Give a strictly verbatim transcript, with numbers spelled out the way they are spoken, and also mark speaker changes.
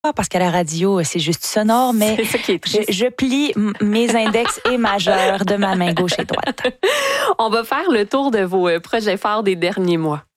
Speaker 1: parce qu'à la radio, c'est juste sonore, mais
Speaker 2: c'est ça qui est triste.
Speaker 1: je, je plie m- mes index et majeurs de ma main gauche et droite.
Speaker 2: On va faire le tour de vos projets forts des derniers mois.